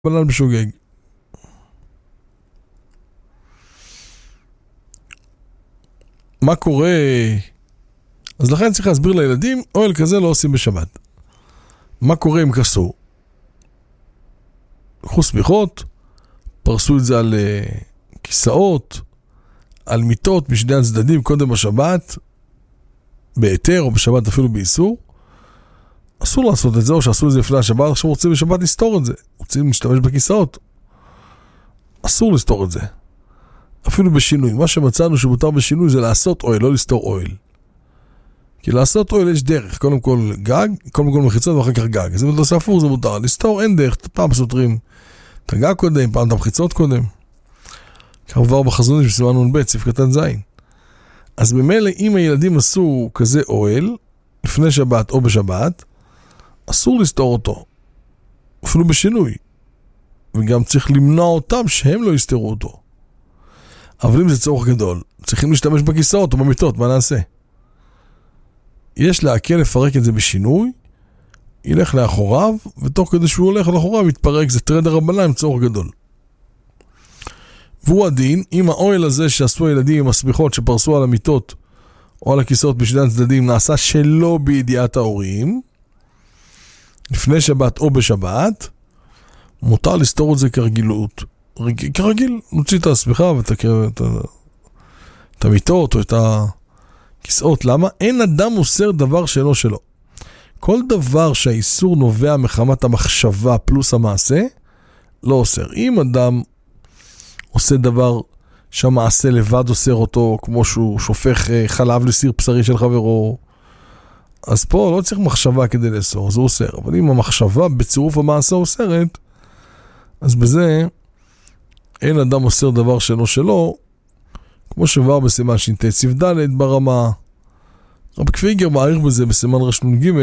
בלן בשוגג. מה קורה? אז לכן צריך להסביר לילדים, אוהל כזה לא עושים בשבת. מה קורה אם כסו? קחו סמיכות, פרסו את זה על כיסאות, על מיטות משני הצדדים קודם בשבת, בהיתר או בשבת אפילו באיסור. אסור לעשות את זה, או שעשו את זה לפני השבת, עכשיו רוצים בשבת לסתור את זה. רוצים להשתמש בכיסאות. אסור לסתור את זה. אפילו בשינוי. מה שמצאנו שמותר בשינוי זה לעשות אוהל, לא לסתור אוהל. כי לעשות אוהל יש דרך. קודם כל גג, קודם כל מחיצות ואחר כך גג. אז אם אתה עושה הפוך זה מותר. לסתור אין דרך. פעם סותרים את הגג קודם, פעם את המחיצות קודם. כך עבר בחזון איש בסימן נ"ב, סעיף קטן ז'. אז במילא אם הילדים עשו כזה אוהל, לפני שבת או בשבת, אסור לסתור אותו. אפילו בשינוי. וגם צריך למנוע אותם שהם לא יסתרו אותו. אבל אם זה צורך גדול, צריכים להשתמש בכיסאות או במיטות, מה נעשה? יש להקל לפרק את זה בשינוי, ילך לאחוריו, ותוך כדי שהוא הולך לאחוריו, יתפרק, זה תרד הרבנן עם צורך גדול. והוא הדין, אם האוהל הזה שעשו הילדים עם הסמיכות שפרסו על המיטות, או על הכיסאות בשני הצדדים, נעשה שלא בידיעת ההורים, לפני שבת או בשבת, מותר לסתור את זה כרגילות. כרגיל, נוציא את הסמיכה ואת המיטות או את הכיסאות. למה? אין אדם אוסר דבר שאינו שלו. כל דבר שהאיסור נובע מחמת המחשבה פלוס המעשה, לא אוסר. אם אדם עושה דבר שהמעשה לבד אוסר אותו, כמו שהוא שופך חלב לסיר בשרי של חברו, אז פה לא צריך מחשבה כדי לאסור, זה אוסר. אבל אם המחשבה בצירוף המעשה אוסרת, אז בזה אין אדם אוסר דבר שאינו שלו, כמו שבאר בסימן ש"ט סעיף ד' ברמה. רבי קוויגר מעריך בזה בסימן רנ"ג,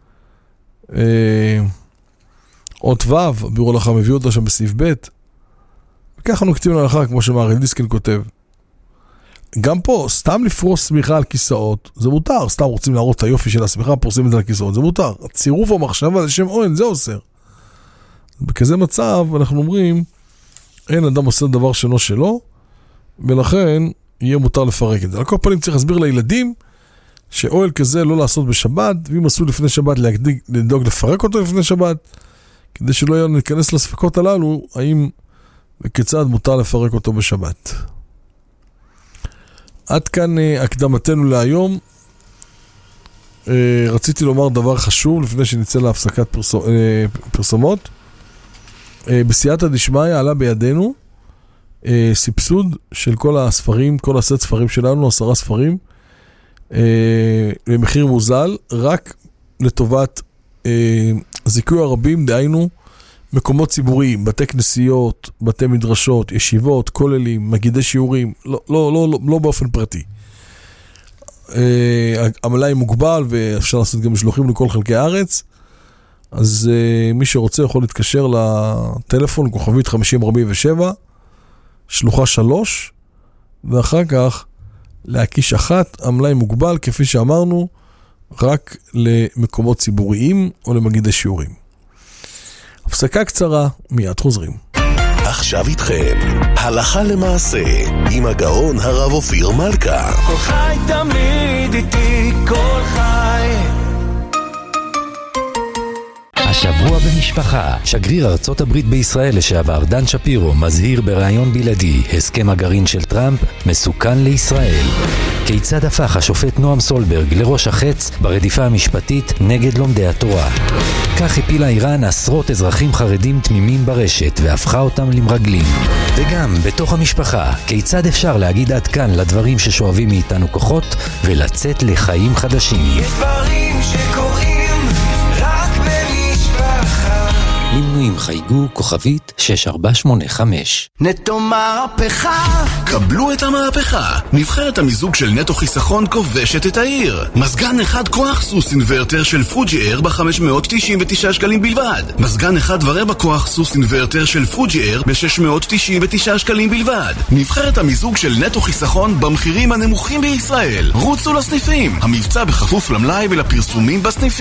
אות ו', ביאור הלכה מביא אותה שם בסעיף ב', וככה נוקטים להלכה כמו שמהר"ל דיסקין כותב. גם פה, סתם לפרוס סמיכה על כיסאות, זה מותר. סתם רוצים להראות את היופי של הסמיכה, פורסים את זה על כיסאות, זה מותר. הצירוף המחשבה לשם אוהל, זה אוסר. בכזה מצב, אנחנו אומרים, אין אדם עושה דבר שאינו שלו, ולכן יהיה מותר לפרק את זה. על כל פנים צריך להסביר לילדים, שאוהל כזה לא לעשות בשבת, ואם עשו לפני שבת לדאוג לפרק אותו לפני שבת, כדי שלא ניכנס לספקות הללו, האם וכיצד מותר לפרק אותו בשבת. עד כאן הקדמתנו להיום. רציתי לומר דבר חשוב לפני שנצא להפסקת פרסומות. בסייעתא דשמיא עלה בידינו סבסוד של כל הספרים, כל הסט ספרים שלנו, 10 ספרים, במחיר מוזל, רק לטובת זיכוי הרבים, דהיינו מקומות ציבוריים, בתי כנסיות, בתי מדרשות, ישיבות, כוללים, מגידי שיעורים, לא באופן פרטי. המלאי מוגבל ואפשר לעשות גם משלוחים לכל חלקי הארץ, אז מי שרוצה יכול להתקשר לטלפון, כוכבית 5047, שלוחה 3, ואחר כך להקיש 1, המלאי מוגבל, כפי שאמרנו, רק למקומות ציבוריים או למגידי שיעורים. הפסקה קצרה, מיד חוזרים. עכשיו איתכם, הלכה למעשה, עם הגאון הרב אופיר מלכה. כל חי תמיד איתי, כל חי. השבוע במשפחה, שגריר ארצות הברית בישראל לשעבר דן שפירו מזהיר ברעיון בלעדי, הסכם הגרעין של טראמפ מסוכן לישראל. כיצד הפך השופט נועם סולברג לראש החץ ברדיפה המשפטית נגד לומדי התורה? כך הפילה איראן עשרות אזרחים חרדים תמימים ברשת והפכה אותם למרגלים. וגם בתוך המשפחה, כיצד אפשר להגיד עד כאן לדברים ששואבים מאיתנו כוחות ולצאת לחיים חדשים? יש דברים שקורים רק במשפחה. למנויים חייגו כוכבית 6485. נטו מהפכה. קבלו את המהפכה. נבחרת המיזוג של נטו חיסכון כובשת את העיר. מזגן אחד כוח סוס אינוורטר של פוג'י אייר ב-599 שקלים בלבד. מזגן 1.25 כוח סוס אינוורטר של פוג'י אייר ב-699 שקלים בלבד. נבחרת המיזוג של נטו חיסכון במחירים הנמוכים בישראל. רוצו לסניפים. המבצע בכפוף למלאי ולפרסומים בסניפים.